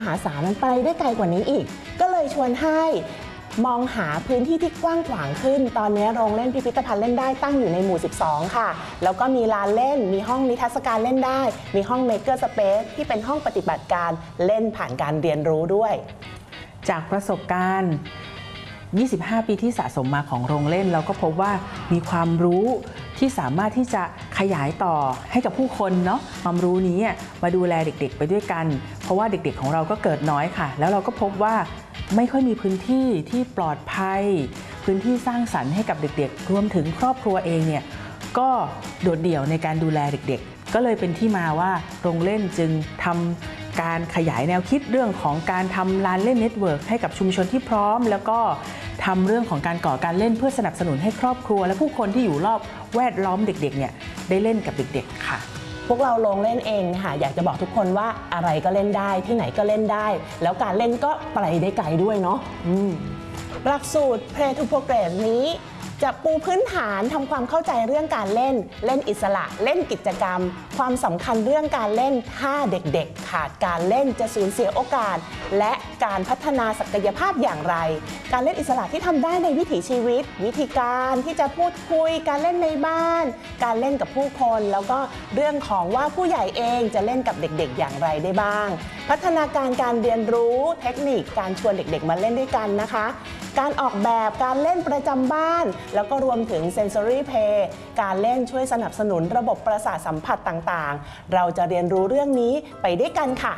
มหาศาลมันไปได้ไกลกว่านี้อีกก็เลยชวนให้มองหาพื้นที่ที่กว้างขวางขึ้นตอนนี้โรงเล่นพิพิธภัณฑ์เล่นได้ตั้งอยู่ในหมู่ 12 ค่ะแล้วก็มีลานเล่นมีห้องนิทรรศการเล่นได้มีห้อง Maker Space ที่เป็นห้องปฏิบัติการเล่นผ่านการเรียนรู้ด้วยจากประสบการณ์25 ปีที่สะสมมาของโรงเล่นเราก็พบว่ามีความรู้ที่สามารถที่จะขยายต่อให้กับผู้คนเนาะความรู้นี้มาดูแลเด็กๆไปด้วยกันเพราะว่าเด็กๆของเราก็เกิดน้อยค่ะแล้วเราก็พบว่าไม่ค่อยมีพื้นที่ที่ปลอดภัยพื้นที่สร้างสรรค์ให้กับเด็กๆรวมถึงครอบครัวเองเนี่ยก็โดดเดี่ยวในการดูแลเด็กๆก็เลยเป็นที่มาว่าโรงเล่นจึงทำการขยายแนวคิดเรื่องของการทำลานเล่นเน็ตเวิร์กให้กับชุมชนที่พร้อมแล้วก็ทำเรื่องของการก่อการเล่นเพื่อสนับสนุนให้ครอบครัวและผู้คนที่อยู่รอบแวดล้อมเด็กๆเนี่ยได้เล่นกับเด็กๆค่ะพวกเราลงเล่นเองค่ะอยากจะบอกทุกคนว่าอะไรก็เล่นได้ที่ไหนก็เล่นได้แล้วการเล่นก็ไปได้ไกลด้วยเนาะหลักสูตร Play to Progress นี้จะปูพื้นฐานทำความเข้าใจเรื่องการเล่นเล่นอิสระเล่นกิจกรรมความสำคัญเรื่องการเล่นถ้าเด็กๆขาดการเล่นจะสูญเสียโอกาสและการพัฒนาศักยภาพอย่างไรการเล่นอิสระที่ทำได้ในวิถีชีวิตวิธีการที่จะพูดคุยการเล่นในบ้านการเล่นกับผู้คนแล้วก็เรื่องของว่าผู้ใหญ่เองจะเล่นกับเด็กๆอย่างไรได้บ้างพัฒนาการการเรียนรู้เทคนิคการชวนเด็กๆมาเล่นด้วยกันนะคะการออกแบบการเล่นประจำบ้านแล้วก็รวมถึง Sensory Play การเล่นช่วยสนับสนุนระบบประสาทสัมผัสต่างๆเราจะเรียนรู้เรื่องนี้ไปด้วยกันค่ะ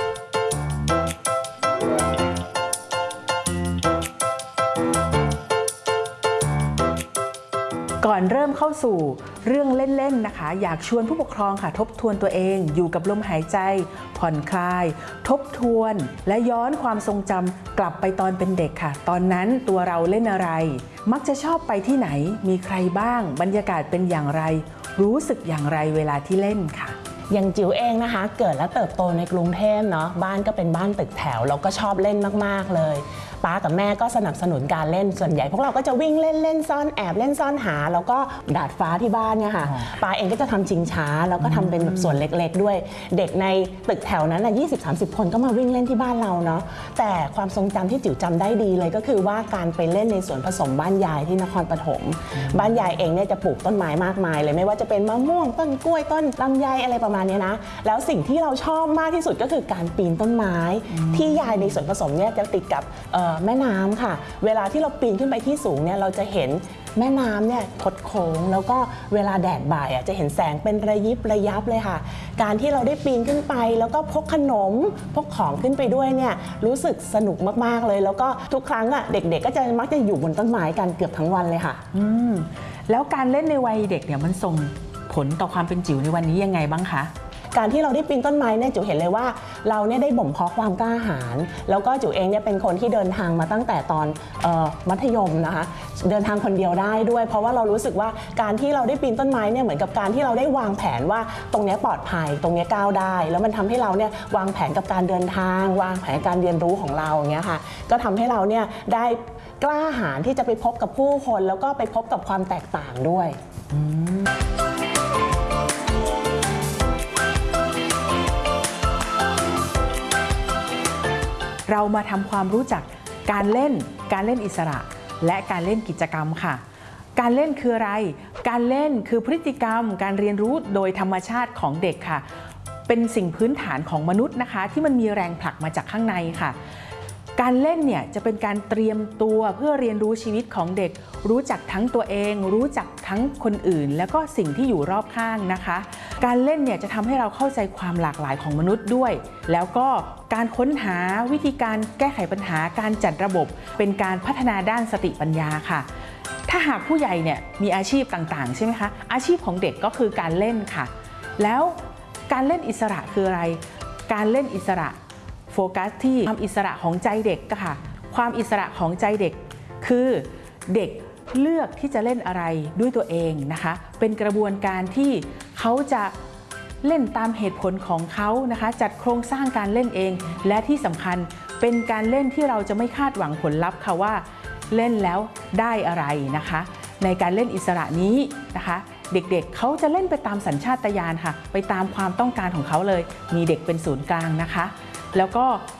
ก่อนเริ่มเข้าสู่เรื่องเล่นๆนะคะอยากชวนผู้ปกครองค่ะทบทวนตัวเองอยู่กับลมหายใจผ่อนคลายทบทวนและย้อนความทรงจำกลับไปตอนเป็นเด็กค่ะตอนนั้นตัวเราเล่นอะไรมักจะชอบไปที่ไหนมีใครบ้างบรรยากาศเป็นอย่างไรรู้สึกอย่างไรเวลาที่เล่นค่ะอย่างจิ๋วเองนะคะเกิดและเติบโตในกรุงเทพเนาะบ้านก็เป็นบ้านตึกแถวเราก็ชอบเล่นมากๆเลยป้ากับแม่ก็สนับสนุนการเล่นส่วนใหญ่พวกเราก็จะวิ่งเล่นเล่นซ่อนแอบเล่นซ่อนหาแล้วก็ดาดฟ้าที่บ้านเนี่ยค่ะป้าเองก็จะทำชิงช้าแล้วก็ทำเป็นแบบส่วนเล็กๆด้วยเด็กในตึกแถวนั้น20-30 คนก็มาวิ่งเล่นที่บ้านเราเนาะแต่ความทรงจำที่จิ๋วจำได้ดีเลยก็คือว่าการไปเล่นในสวนผสมบ้านยายที่นครปฐมบ้านยายเองเนี่ยจะปลูกต้นไม้มากมายเลยไม่ว่าจะเป็นมะม่วงต้นกล้วยต้นลำไยอะไรประมาณนี้นะแล้วสิ่งที่เราชอบมากที่สุดก็คือการปีนต้นไม้ที่ยายในสวนผสมเนี่ยจะติดกับแม่น้ำค่ะเวลาที่เราปีนขึ้นไปที่สูงเนี่ยเราจะเห็นแม่น้ำเนี่ยคดโค้งแล้วก็เวลาแดดบ่ายจะเห็นแสงเป็นระยิบระยับเลยค่ะการที่เราได้ปีนขึ้นไปแล้วก็พกขนมพกของขึ้นไปด้วยเนี่ยรู้สึกสนุกมากๆเลยแล้วก็ทุกครั้งเด็กๆก็จะมักจะอยู่บนต้นไม้กันเกือบทั้งวันเลยค่ะแล้วการเล่นในวัยเด็กเนี่ยมันส่งผลต่อความเป็นจิ๋วในวันนี้ยังไงบ้างคะการที่เราได้ปีนต้นไม้เนี่ยจิ๋วเห็นเลยว่าเราเนี่ยได้บ่มเพาะความกล้าหาญแล้วก็จิ๋วเองเนี่ยเป็นคนที่เดินทางมาตั้งแต่ตอนมัธยมนะคะเดินทางคนเดียวได้ด้วยเพราะว่าเรารู้สึกว่าการที่เราได้ปีนต้นไม้เนี่ยเหมือนกับการที่เราได้วางแผนว่าตรงนี้ปลอดภัยตรงนี้ก้าวได้แล้วมันทำให้เราเนี่ยวางแผนกับการเดินทางวางแผนการเรียนรู้ของเราอย่างเงี้ยค่ะก็ทำให้เราเนี่ยได้กล้าหาญที่จะไปพบกับผู้คนแล้วก็ไปพบกับความแตกต่างด้วยเรามาทำความรู้จักการเล่นอิสระและการเล่นกิจกรรมค่ะการเล่นคืออะไรการเล่นคือพฤติกรรมการเรียนรู้โดยธรรมชาติของเด็กค่ะเป็นสิ่งพื้นฐานของมนุษย์นะคะที่มันมีแรงผลักมาจากข้างในค่ะการเล่นเนี่ยจะเป็นการเตรียมตัวเพื่อเรียนรู้ชีวิตของเด็กรู้จักทั้งตัวเองรู้จักทั้งคนอื่นแล้วก็สิ่งที่อยู่รอบข้างนะคะการเล่นเนี่ยจะทำให้เราเข้าใจความหลากหลายของมนุษย์ด้วยแล้วก็การค้นหาวิธีการแก้ไขปัญหาการจัดระบบเป็นการพัฒนาด้านสติปัญญาค่ะถ้าหากผู้ใหญ่เนี่ยมีอาชีพต่างๆใช่ไหมคะอาชีพของเด็กก็คือการเล่นค่ะแล้วการเล่นอิสระคืออะไรการเล่นอิสระโฟกัสที่ความอิสระของใจเด็กค่ะความอิสระของใจเด็กคือเด็กเลือกที่จะเล่นอะไรด้วยตัวเองนะคะเป็นกระบวนการที่เขาจะเล่นตามเหตุผลของเขานะคะจัดโครงสร้างการเล่นเองและที่สำคัญเป็นการเล่นที่เราจะไม่คาดหวังผลลัพธ์ค่ะว่าเล่นแล้วได้อะไรนะคะในการเล่นอิสระนี้นะคะเด็กๆเขาจะเล่นไปตามสัญชาตญาณค่ะไปตามความต้องการของเขาเลยมีเด็กเป็นศูนย์กลางนะคะแล้วก็